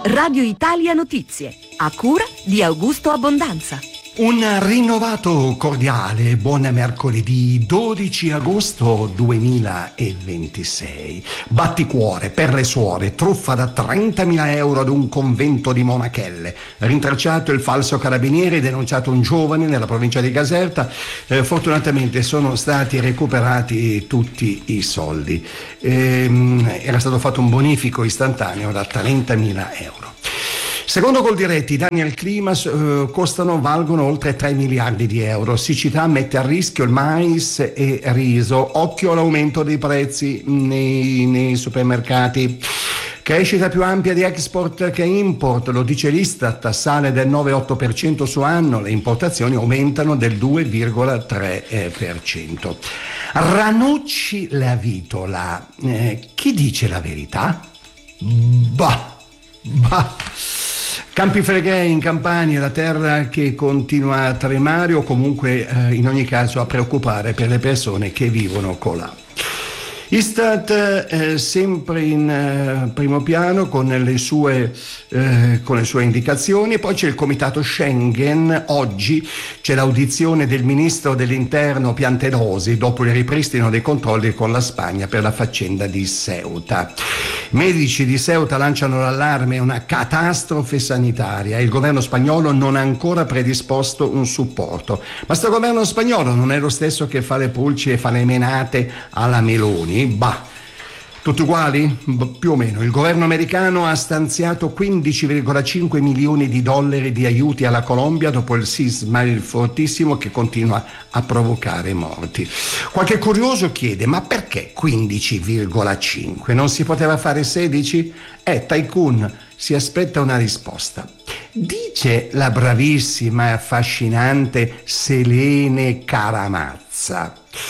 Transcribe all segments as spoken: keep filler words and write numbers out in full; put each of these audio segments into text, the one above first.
Radio Italia Notizie, a cura di Augusto Abbondanza. Un rinnovato cordiale buon mercoledì dodici agosto duemilaventisei. Batticuore per le suore, truffa da trentamila euro ad un convento di Monachelle. Rintracciato il falso carabiniere, denunciato un giovane nella provincia di Caserta. Eh, fortunatamente sono stati recuperati tutti i soldi. Ehm, era stato fatto un bonifico istantaneo da trentamila euro. Secondo Coldiretti, i danni al clima eh, costano, valgono oltre tre miliardi di euro. Siccità mette a rischio il mais e riso. Occhio all'aumento dei prezzi nei, nei supermercati. Crescita più ampia di export che import, lo dice l'Istat, sale del nove virgola otto per cento su anno, le importazioni aumentano del due virgola tre per cento. Ranucci la vitola, eh, chi dice la verità? Bah, bah. Campi Flegrei in Campania, la terra che continua a tremare o comunque eh, in ogni caso a preoccupare per le persone che vivono colà. Istat eh, sempre in eh, primo piano con le sue eh, con le sue indicazioni, e poi c'è il comitato Schengen. Oggi c'è l'audizione del ministro dell'interno Piantedosi dopo il ripristino dei controlli con la Spagna per la faccenda di Ceuta. Medici di Ceuta lanciano l'allarme, una catastrofe sanitaria, e il governo spagnolo non ha ancora predisposto un supporto. Ma sto governo spagnolo non è lo stesso che fa le pulci e fa le menate alla Meloni? Bah, tutti uguali? Più o meno. Il governo americano ha stanziato quindici virgola cinque milioni di dollari di aiuti alla Colombia dopo il sisma, il fortissimo, che continua a provocare morti. Qualche curioso chiede: ma perché quindici virgola cinque? Non si poteva fare sedici? Eh, Tycoon si aspetta una risposta. Dice la bravissima e affascinante Selene Caramazza: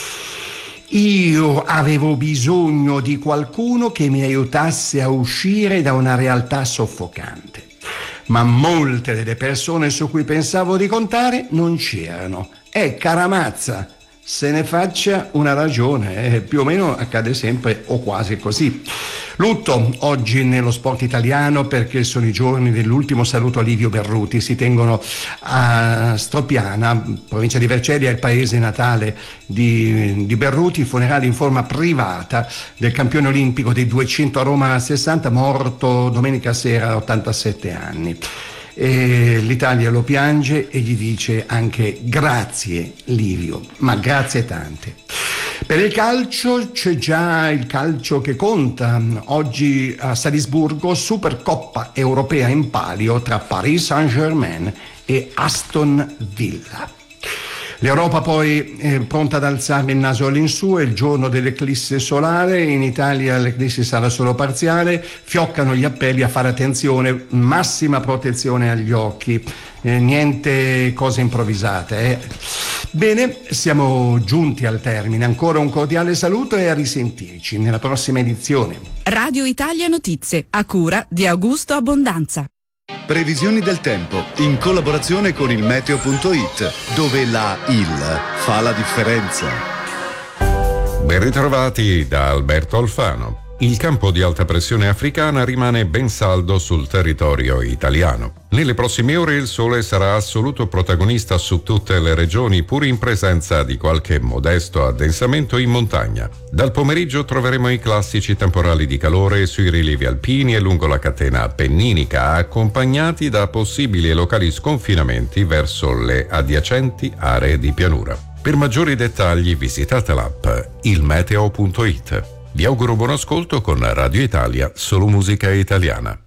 io avevo bisogno di qualcuno che mi aiutasse a uscire da una realtà soffocante, ma molte delle persone su cui pensavo di contare non c'erano. E Caramazza se ne faccia una ragione, eh, più o meno accade sempre o quasi così. Lutto oggi nello sport italiano perché sono i giorni dell'ultimo saluto a Livio Berruti. Si tengono a Stropiana, provincia di Vercelli, è il paese natale di, di Berruti, funerali in forma privata del campione olimpico dei duecento a Roma sessanta, morto domenica sera a ottantasette anni. E l'Italia lo piange e gli dice anche grazie Livio, ma grazie tante. Per il calcio c'è già il calcio che conta. Oggi a Salisburgo Supercoppa europea in palio tra Paris Saint-Germain e Aston Villa. L'Europa poi è pronta ad alzare il naso all'insù, è il giorno dell'eclisse solare, in Italia l'eclisse sarà solo parziale, fioccano gli appelli a fare attenzione, massima protezione agli occhi, eh, niente cose improvvisate. Eh. Bene, siamo giunti al termine, ancora un cordiale saluto e a risentirci nella prossima edizione. Radio Italia Notizie, a cura di Augusto Abbondanza. Previsioni del tempo in collaborazione con il meteo punto it, dove la il fa la differenza. Ben ritrovati da Alberto Alfano. Il campo di alta pressione africana rimane ben saldo sul territorio italiano. Nelle prossime ore il sole sarà assoluto protagonista su tutte le regioni, pur in presenza di qualche modesto addensamento in montagna. Dal pomeriggio troveremo i classici temporali di calore sui rilievi alpini e lungo la catena appenninica, accompagnati da possibili e locali sconfinamenti verso le adiacenti aree di pianura. Per maggiori dettagli visitate l'app il meteo punto it. Vi auguro buon ascolto con Radio Italia, solo musica italiana.